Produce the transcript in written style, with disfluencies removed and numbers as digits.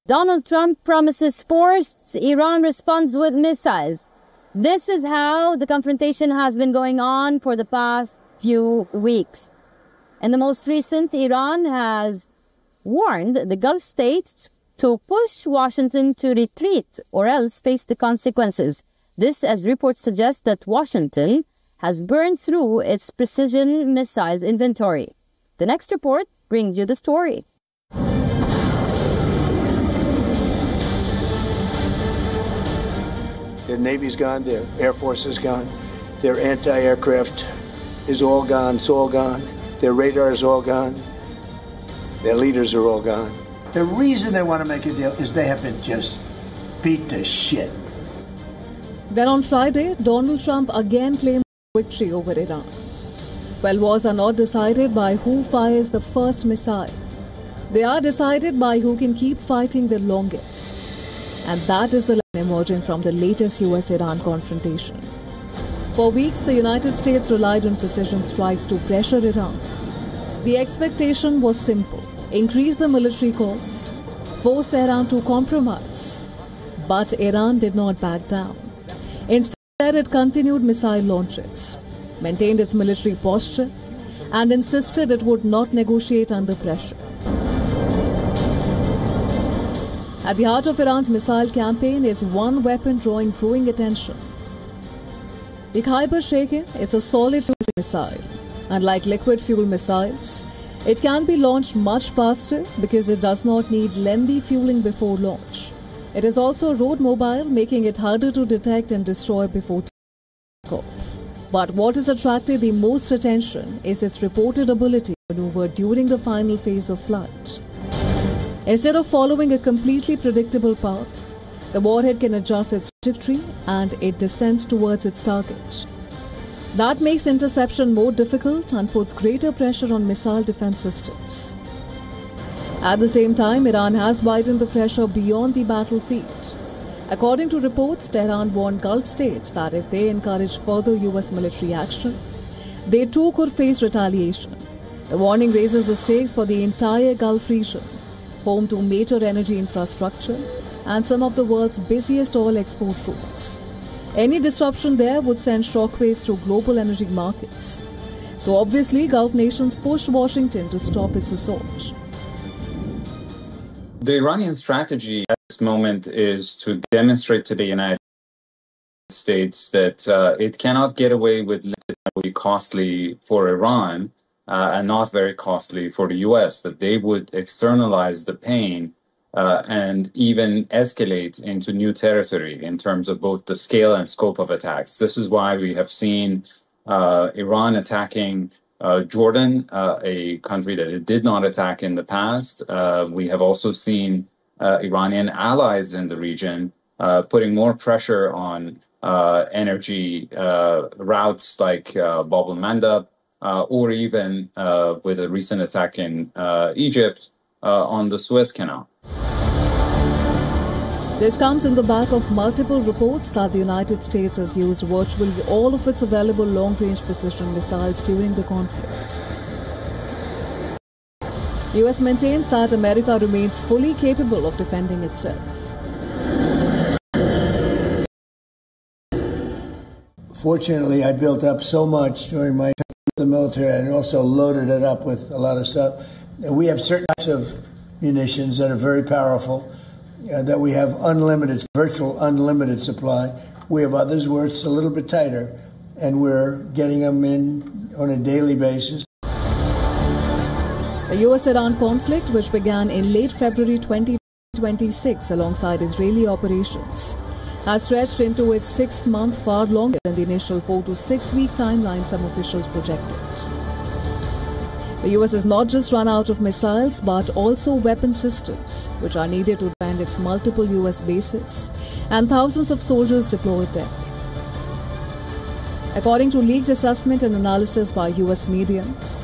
Donald Trump promises force, Iran responds with missiles. This is how the confrontation has been going on for the past few weeks. And the most recent, Iran has warned the Gulf states to push Washington to retreat or else face the consequences. This, as reports suggest, that Washington has burned through its precision missiles inventory. The next report brings you the story. Their Navy's gone, their Air Force is gone, their anti-aircraft is all gone, it's all gone, their radar is all gone, their leaders are all gone. The reason they want to make a deal is they have been just beat to shit. Then on Friday, Donald Trump again claimed victory over Iran. Well, wars are not decided by who fires the first missile. They are decided by who can keep fighting the longest. And that is the line emerging from the latest US-Iran confrontation. For weeks, the United States relied on precision strikes to pressure Iran. The expectation was simple: increase the military cost, force Iran to compromise. But Iran did not back down. Instead, it continued missile launches, maintained its military posture, and insisted it would not negotiate under pressure. At the heart of Iran's missile campaign is one weapon drawing growing attention. The Khyber Sheikhin, it's a solid fuel missile. Unlike liquid fuel missiles, it can be launched much faster because it does not need lengthy fueling before launch. It is also road mobile, making it harder to detect and destroy before takeoff. But what has attracted the most attention is its reported ability to maneuver during the final phase of flight. Instead of following a completely predictable path, the warhead can adjust its trajectory and it descends towards its target. That makes interception more difficult and puts greater pressure on missile defense systems. At the same time, Iran has widened the pressure beyond the battlefield. According to reports, Tehran warned Gulf states that if they encourage further US military action, they too could face retaliation. The warning raises the stakes for the entire Gulf region, home to major energy infrastructure and some of the world's busiest oil export routes. Any disruption there would send shockwaves through global energy markets. So obviously, Gulf nations pushed Washington to stop its assault. The Iranian strategy at this moment is to demonstrate to the United States that it cannot get away with legitimately costly for Iran and not very costly for the U.S., that they would externalize the pain and even escalate into new territory in terms of both the scale and scope of attacks. This is why we have seen Iran attacking Jordan, a country that it did not attack in the past. We have also seen Iranian allies in the region putting more pressure on energy routes like Bab el-Mandab, or even with a recent attack in Egypt on the Suez Canal. This comes in the back of multiple reports that the United States has used virtually all of its available long-range precision missiles during the conflict. The US maintains that America remains fully capable of defending itself. Fortunately, I built up so much during my time in the military and also loaded it up with a lot of stuff. We have certain types of munitions that are very powerful, that we have unlimited, virtual unlimited supply. We have others where it's a little bit tighter, and we're getting them in on a daily basis. The US-Iran conflict, which began in late February 2026 alongside Israeli operations, has stretched into its 6th month, far longer than the initial 4 to 6 week timeline some officials projected. The US has not just run out of missiles, but also weapon systems, which are needed to defend its multiple US bases and thousands of soldiers deployed there. According to leaked assessment and analysis by US media,